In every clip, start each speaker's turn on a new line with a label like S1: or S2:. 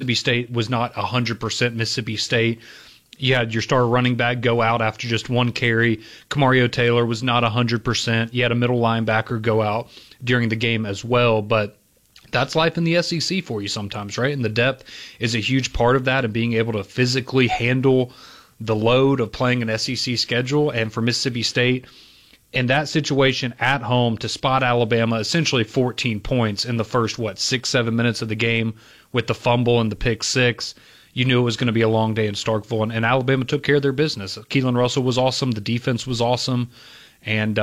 S1: Mississippi State was not 100% Mississippi State. You had your star running back go out after just one carry. Kamario Taylor was not 100%. You had a middle linebacker go out during the game as well. But that's life in the SEC for you sometimes, right? And the depth is a huge part of that, and being able to physically handle the load of playing an SEC schedule. And for Mississippi State, in that situation at home, to spot Alabama essentially 14 points in the first, 6-7 minutes of the game with the fumble and the pick six, you knew it was going to be a long day in Starkville, and Alabama took care of their business. Keelan Russell was awesome. The defense was awesome. And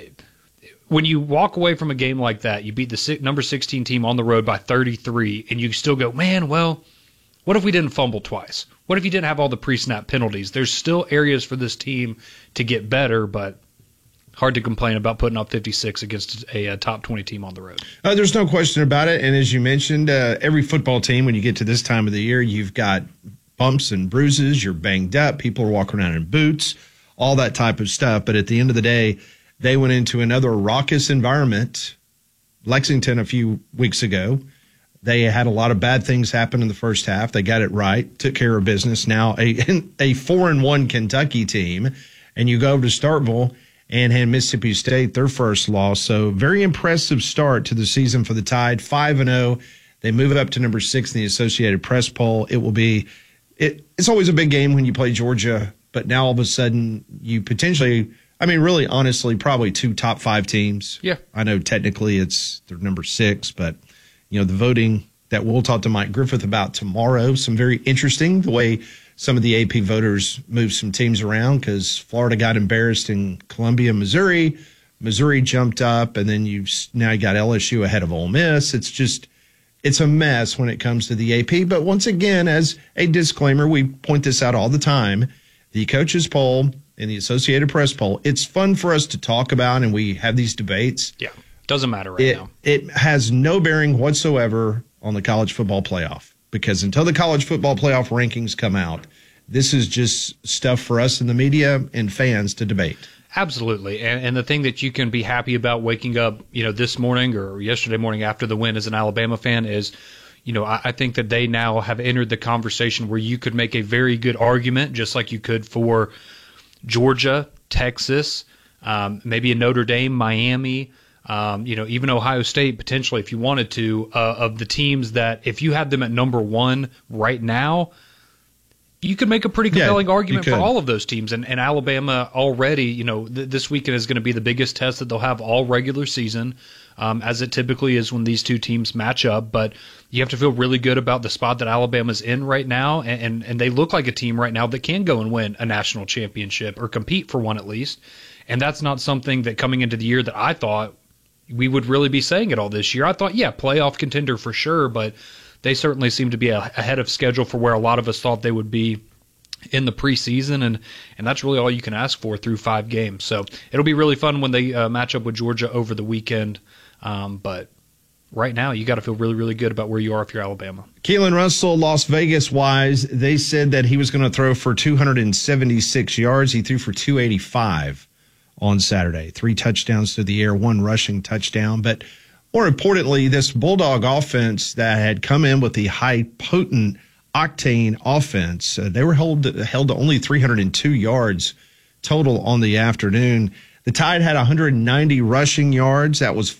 S1: when you walk away from a game like that, you beat the number 16 team on the road by 33, and you still go, man, well, what if we didn't fumble twice? What if you didn't have all the pre-snap penalties? There's still areas for this team to get better, but hard to complain about putting up 56 against a top 20 team on the road.
S2: There's no question about it. And as you mentioned, every football team, when you get to this time of the year, you've got bumps and bruises. You're banged up. People are walking around in boots, all that type of stuff. But at the end of the day, they went into another raucous environment. Lexington a few weeks ago, they had a lot of bad things happen in the first half. They got it right, took care of business. Now a 4-1 Kentucky team, and you go over to Starkville and hand Mississippi State their first loss. So very impressive start to the season for the Tide, 5-0. They move it up to number 6 in the Associated Press poll. It's always a big game when you play Georgia, but now all of a sudden you potentially, really honestly, probably 2 top 5 teams.
S1: Yeah.
S2: I know technically they're number 6, but the voting that we'll talk to Mike Griffith about tomorrow, some very interesting, the way some of the AP voters moved some teams around, because Florida got embarrassed in Columbia, Missouri. Missouri jumped up, and then now you got LSU ahead of Ole Miss. It's a mess when it comes to the AP. But once again, as a disclaimer, we point this out all the time, the coaches poll and the Associated Press poll, it's fun for us to talk about, and we have these debates.
S1: Yeah, doesn't matter now.
S2: It has no bearing whatsoever on the college football playoff. Because until the college football playoff rankings come out, this is just stuff for us in the media and fans to debate.
S1: Absolutely. And the thing that you can be happy about waking up, this morning or yesterday morning after the win as an Alabama fan is, I think that they now have entered the conversation where you could make a very good argument, just like you could for Georgia, Texas, maybe a Notre Dame, Miami, even Ohio State potentially, if you wanted to, of the teams that if you had them at number 1 right now, you could make a pretty compelling argument for all of those teams. And Alabama already, this weekend is going to be the biggest test that they'll have all regular season, as it typically is when these two teams match up. But you have to feel really good about the spot that Alabama's in right now. And they look like a team right now that can go and win a national championship or compete for one at least. And that's not something that coming into the year that I thought we would really be saying it all this year. I thought, playoff contender for sure, but they certainly seem to be ahead of schedule for where a lot of us thought they would be in the preseason, and that's really all you can ask for through 5 games. So it'll be really fun when they match up with Georgia over the weekend. But right now, you got to feel really, really good about where you are if you're Alabama.
S2: Keelan Russell, Las Vegas-wise, they said that he was going to throw for 276 yards. He threw for 285 on Saturday. 3 touchdowns through the air, 1 rushing touchdown. But more importantly, this Bulldog offense that had come in with the high potent octane offense, they were held to only 302 yards total on the afternoon. The Tide had 190 rushing yards. That was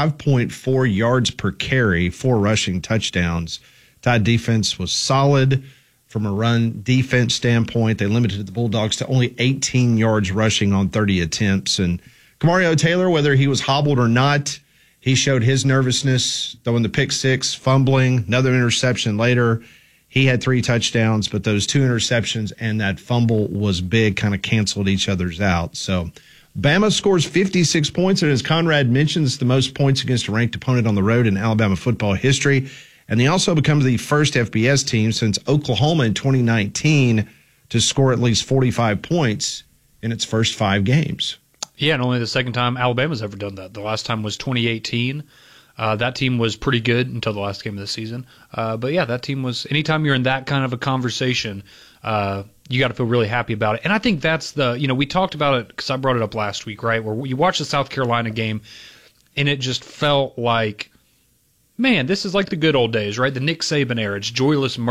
S2: 5.4 yards per carry, 4 rushing touchdowns. Tide defense was solid from a run defense standpoint. They limited the Bulldogs to only 18 yards rushing on 30 attempts. And Kamario Taylor, whether he was hobbled or not, he showed his nervousness, throwing the pick 6, fumbling, another interception later. He had 3 touchdowns, but those 2 interceptions and that fumble was big, kind of canceled each other's out. So Bama scores 56 points, and as Conrad mentions, the most points against a ranked opponent on the road in Alabama football history. And they also become the first FBS team since Oklahoma in 2019 to score at least 45 points in its first 5 games.
S1: Yeah, and only the second time Alabama's ever done that. The last time was 2018. That team was pretty good until the last game of the season. But yeah, that team was, anytime you're in that kind of a conversation, you got to feel really happy about it. And I think that's we talked about it because I brought it up last week, right? Where you watch the South Carolina game and it just felt like, man, this is like the good old days, right? The Nick Saban era. It's joyless